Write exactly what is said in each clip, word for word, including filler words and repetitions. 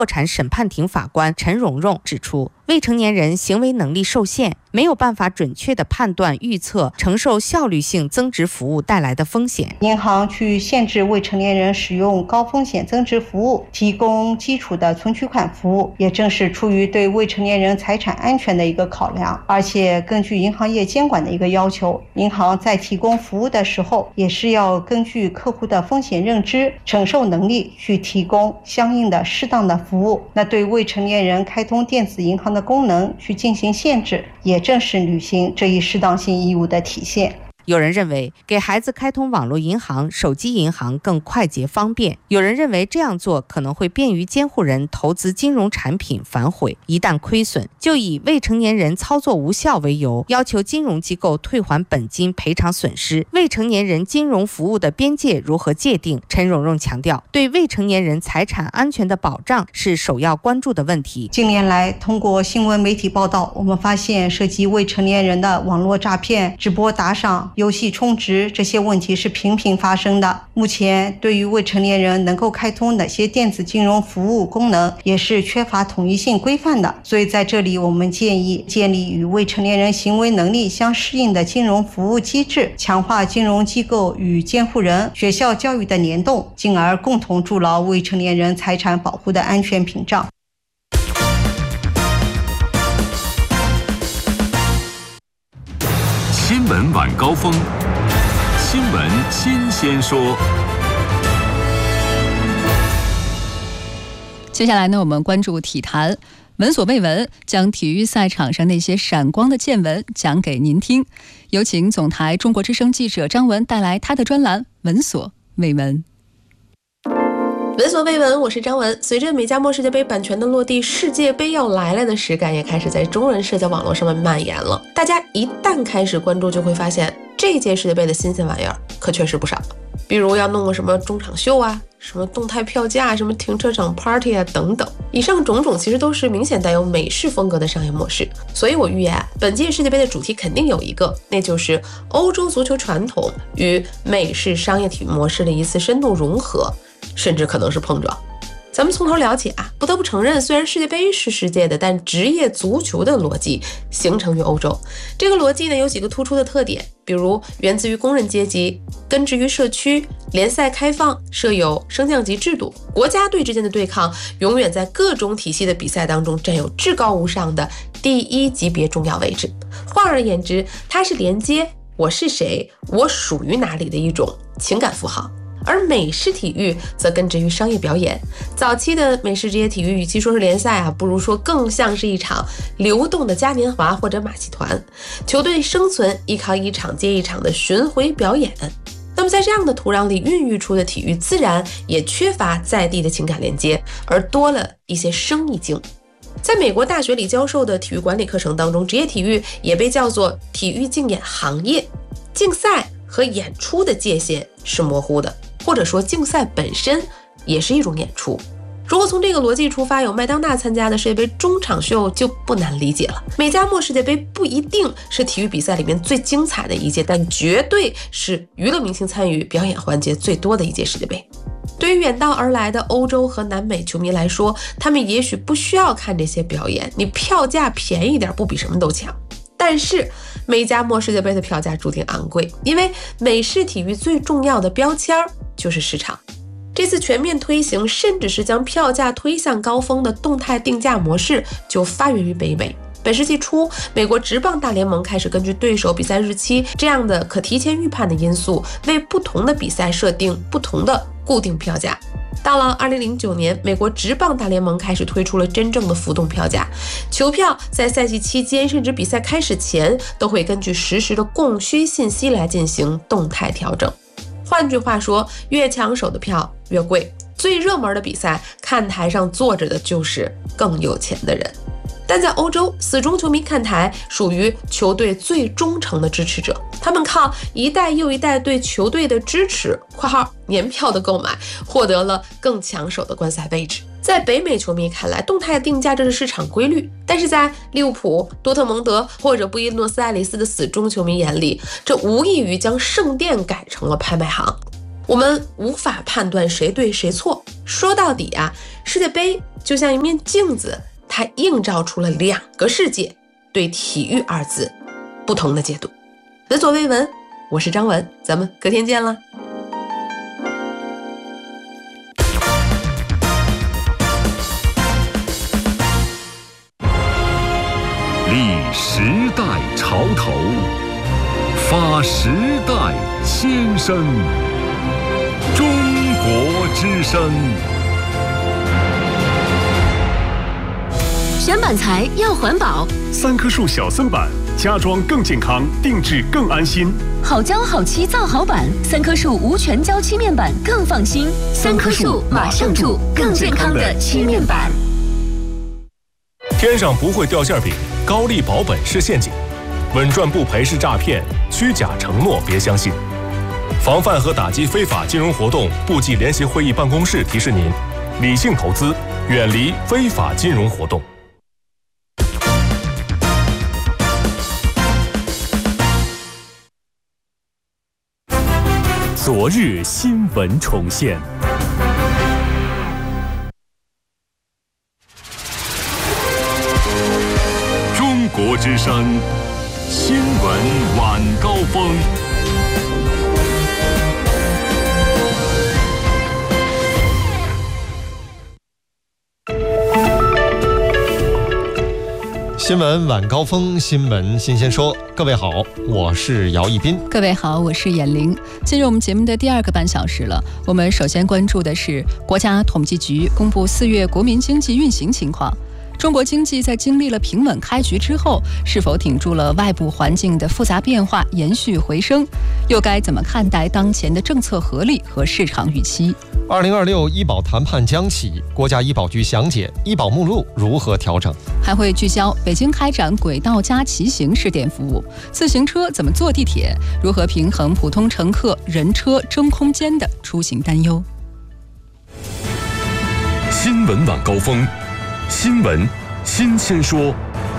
破产审判庭法官陈荣荣指出，未成年人行为能力受限，没有办法准确地判断预测承受效率性增值服务带来的风险。 银行去限制未成年人使用高风险增值服务，提供基础的存取款服务，也正是出于对未成年人财产安全的一个考量。而且根据银行业监管的一个要求，银行在提供服务的时候，也是要根据客户的风险认知、承受能力去提供相应的适当的服务。那对未成年人开通电子银行的功能去进行限制，也正是履行这一适当性义务的体现。 有人认为给孩子开通网络银行、手机银行更快捷方便，有人认为这样做可能会便于监护人投资金融产品反悔，一旦亏损就以未成年人操作无效为由，要求金融机构退还本金赔偿损失。未成年人金融服务的边界如何界定？陈荣荣强调，对未成年人财产安全的保障是首要关注的问题。 近年来，通过新闻媒体报道，我们发现涉及未成年人的网络诈骗、直播打赏、游戏充值这些问题是频频发生的。目前对于未成年人能够开通哪些电子金融服务功能，也是缺乏统一性规范的。所以在这里，我们建议建立与未成年人行为能力相适应的金融服务机制，强化金融机构与监护人、学校教育的联动，进而共同筑牢未成年人财产保护的安全屏障。 新闻晚高峰，新闻新鲜说。 接下来呢，我们关注体坛，闻所未闻，将体育赛场上那些闪光的见闻讲给您听。有请总台中国之声记者张文带来他的专栏《闻所未闻》。 闻所未闻，我是张文。随着美加墨世界杯版权的落地，世界杯要来了的实感也开始在中文社交网络上面蔓延了。大家一旦开始关注，就会发现这届世界杯的新鲜玩意儿可确实不少。比如要弄个什么中场秀啊，什么动态票价，什么停车场 party 啊等等，以上种种其实都是明显带有美式风格的商业模式。所以我预言啊，本届世界杯的主题肯定有一个，那就是欧洲足球传统与美式商业体育模式的一次深度融合，甚至可能是碰撞。咱们从头了解啊，不得不承认，虽然世界杯是世界的，但职业足球的逻辑形成于欧洲。这个逻辑呢，有几个突出的特点，比如源自于工人阶级，根植于社区，联赛开放，设有升降级制度，国家队之间的对抗永远在各种体系的比赛当中占有至高无上的第一级别重要位置。换而言之，它是连接我是谁，我属于哪里的一种情感符号。而美式体育则根植于商业表演，早期的美式职业体育与其说是联赛啊，不如说更像是一场流动的嘉年华或者马戏团，球队生存依靠一场接一场的巡回表演。那么在这样的土壤里孕育出的体育，自然也缺乏在地的情感连接，而多了一些生意经。在美国大学里教授的体育管理课程当中，职业体育也被叫做体育竞演行业，竞赛和演出的界限是模糊的，或者说竞赛本身也是一种演出。如果从这个逻辑出发，有麦当娜参加的世界杯中场秀就不难理解了。美加墨世界杯不一定是体育比赛里面最精彩的一届，但绝对是娱乐明星参与表演环节最多的一届世界杯。对于远道而来的欧洲和南美球迷来说，他们也许不需要看这些表演，你票价便宜点不比什么都强。但是美加墨世界杯的票价注定昂贵，因为美式体育最重要的标签就是市场。这次全面推行，甚至是将票价推向高峰的动态定价模式，就发源于北美。本世纪初，美国职棒大联盟开始根据对手比赛日期这样的可提前预判的因素，为不同的比赛设定不同的固定票价。到了二零零九年，美国职棒大联盟开始推出了真正的浮动票价，球票在赛季期间甚至比赛开始前都会根据实时的供需信息来进行动态调整。换句话说，越抢手的票越贵，最热门的比赛看台上坐着的就是更有钱的人。但在欧洲，死忠球迷看台属于球队最忠诚的支持者，他们靠一代又一代对球队的支持（括号年票的购买）获得了更抢手的观赛位置。在北美球迷看来，动态定价这是市场规律，但是在利物浦、多特蒙德或者布宜诺斯艾利斯的死忠球迷眼里，这无异于将圣殿改成了拍卖行。我们无法判断谁对谁错，说到底啊，世界杯就像一面镜子，它映照出了两个世界，对体育二字不同的解读。闻所未闻，我是张文，咱们隔天见了。 立时代潮头，发时代先声。中国之声。 选板材要环保， 三棵树小僧板，家装更健康，定制更安心。 好胶好漆造好板，三棵树无全胶漆面板更放心。三棵树马上住更健康的漆面板。 天上不会掉馅饼，高利保本是陷阱，稳赚不赔是诈骗，虚假承诺别相信。防范和打击非法金融活动部际联席会议办公室提示您：理性投资，远离非法金融活动。 昨日新闻重现。 中国之声新闻晚高峰。 新闻晚高峰，新闻新鲜说。各位好，我是姚一斌。 各位好，我是闫玲。进入我们节目的第二个半小时了，我们首先关注的是国家统计局公布四月国民经济运行情况。中国经济在经历了平稳开局之后，是否挺住了外部环境的复杂变化，延续回升？又该怎么看待当前的政策合力和市场预期？ 二零二六医保谈判将起，国家医保局详解医保目录如何调整， 还会聚焦北京开展轨道加骑行试点服务，自行车怎么坐地铁，如何平衡普通乘客、人车争空间的出行担忧。 新闻晚高峰，新闻新鲜说。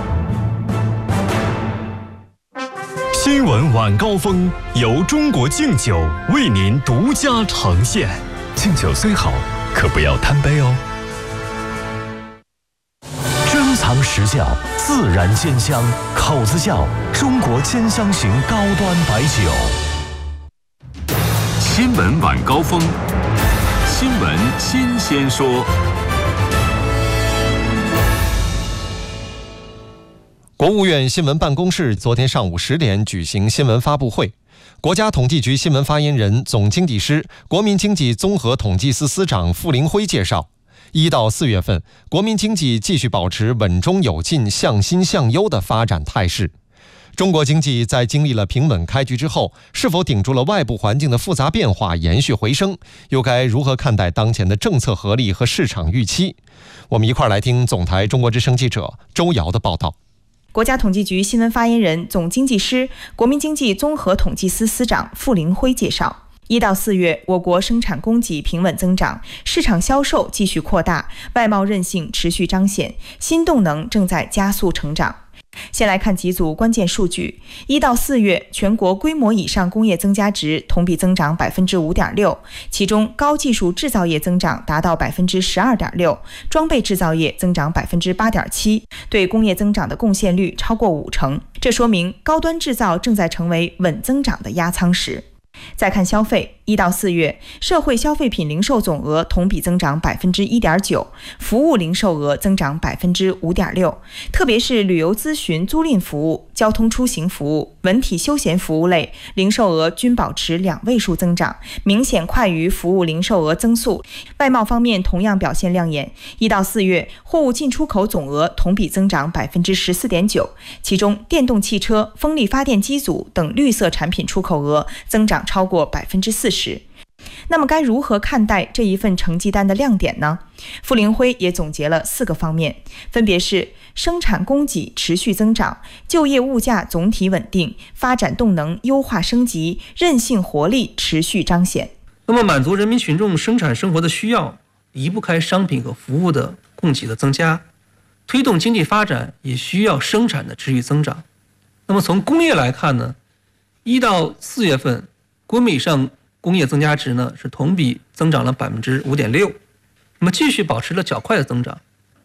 新闻晚高峰由中国敬酒为您独家呈现。敬酒虽好，可不要贪杯哦。珍藏实窖，自然鲜香，口子窖中国兼香型高端白酒。 新闻晚高峰，新闻新鲜说。 国务院新闻办公室昨天上午十点举行新闻发布会。国家统计局新闻发言人、总经济师、国民经济综合统计司司长傅林辉介绍，一到四月份，国民经济继续保持稳中有进、向新向优的发展态势。中国经济在经历了平稳开局之后，是否顶住了外部环境的复杂变化，延续回升？又该如何看待当前的政策合力和市场预期？我们一块来听总台中国之声记者周瑶的报道。 国家统计局新闻发言人、总经济师、国民经济综合统计司司长傅林辉介绍，一到四月，我国生产供给平稳增长，市场销售继续扩大，外贸韧性持续彰显，新动能正在加速成长。先来看几组关键数据。一到四月，全国规模以上工业增加值同比增长百分之五点六，其中高技术制造业增长达到百分之十二点六，装备制造业增长百分之八点七，对工业增长的贡献率超过五成。这说明高端制造正在成为稳增长的压舱石。再看消费，一到四月，社会消费品零售总额同比增长百分之一点九，服务零售额增长百分之五点六，特别是旅游咨询租赁服务、交通出行服务、文体休闲服务类零售额均保持两位数增长，明显快于服务零售额增速。外贸方面同样表现亮眼，一到四月，货物进出口总额同比增长百分之十四点九，其中电动汽车、风力发电机组等绿色产品出口额增长超过百分之四十。那么该如何看待这一份成绩单的亮点呢？傅林辉也总结了四个方面，分别是生产供给持续增长、就业物价总体稳定、发展动能优化升级、韧性活力持续彰显。 那么满足人民群众生产生活的需要，离不开商品和服务的供给的增加，推动经济发展也需要生产的持续增长。那么从工业来看呢，一到四月份规模以上工业增加值呢是同比增长了百分之五点六，那么继续保持了较快的增长。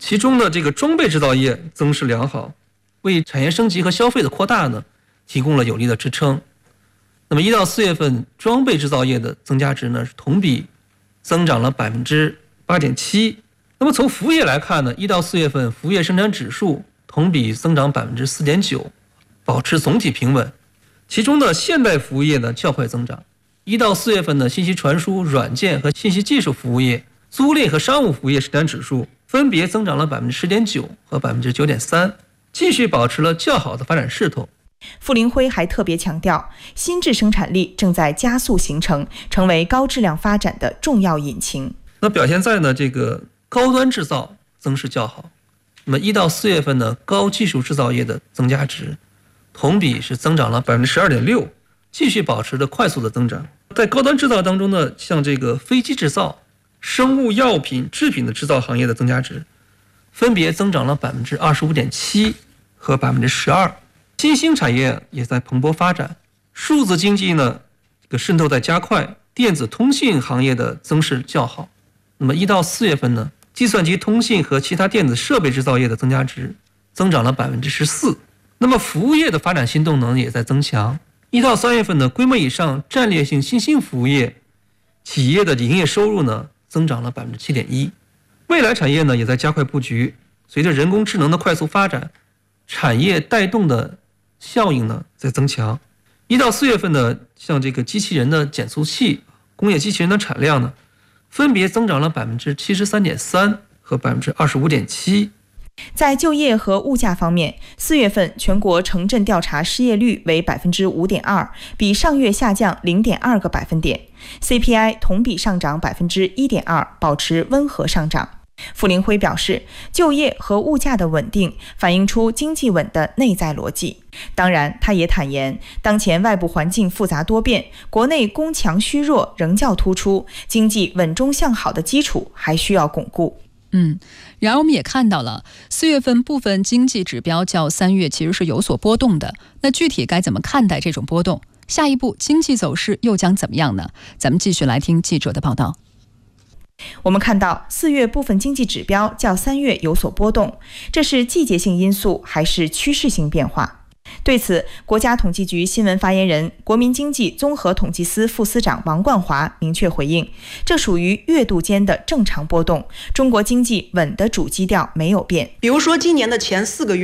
其中的这个装备制造业增势良好，为产业升级和消费的扩大呢提供了有力的支撑。那么一到四月份装备制造业的增加值呢是同比增长了百分之八点七。那么从服务业来看呢，一到四月份服务业生产指数同比增长百分之四点九，保持总体平稳。其中的现代服务业呢较快增长。一到四月份的信息传输、软件和信息技术服务业、租赁和商务服务业生产指数分别增长了百分之十点九和百分之九点三，继续保持了较好的发展势头。 傅林辉还特别强调，新质生产力正在加速形成，成为高质量发展的重要引擎。 那表现在呢这个高端制造增势较好。那么一到四月份呢高技术制造业的增加值同比是增长了百分之十二点六，继续保持着快速的增长。在高端制造当中呢，像这个飞机制造、生物药品制品的制造行业的增加值分别增长了百分之二十五点七和百分之十二。新兴产业也在蓬勃发展，数字经济呢这个渗透在加快，电子通信行业的增势较好。那么一到四月份呢，计算机通信和其他电子设备制造业的增加值增长了百分之十四。那么服务业的发展新动能也在增强。一到三月份呢，规模以上战略性新兴服务业企业的营业收入呢增长了百分之七点一。未来产业呢也在加快布局，随着人工智能的快速发展，产业带动的效应呢在增强。一到四月份呢，像这个机器人的减速器、工业机器人的产量呢，分别增长了百分之七十三点三和百分之二十五点七。 在就业和物价方面，四月份全国城镇调查失业率为百分之五点二，比上月下降零点二个百分点。C P I 同比上涨百分之一点二，保持温和上涨。傅林辉表示，就业和物价的稳定反映出经济稳的内在逻辑。当然，他也坦言，当前外部环境复杂多变，国内供强需弱仍较突出，经济稳中向好的基础还需要巩固。 嗯，然而我们也看到了，四月份部分经济指标较三月其实是有所波动的。那具体该怎么看待这种波动？下一步经济走势又将怎么样呢？咱们继续来听记者的报道。 我们看到四月部分经济指标较三月有所波动，这是季节性因素还是趋势性变化？对此，国家统计局新闻发言人、国民经济综合统计司副司长王冠华明确回应，这属于月度间的正常波动，中国经济稳的主基调没有变。 比如说今年的前四个月